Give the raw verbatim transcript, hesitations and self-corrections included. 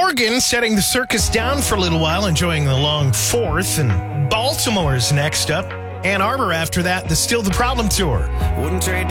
Morgan setting the circus down for a little while, enjoying the long fourth. And Baltimore's next up. Ann Arbor after that, the Still the Problem Tour. Wouldn't trade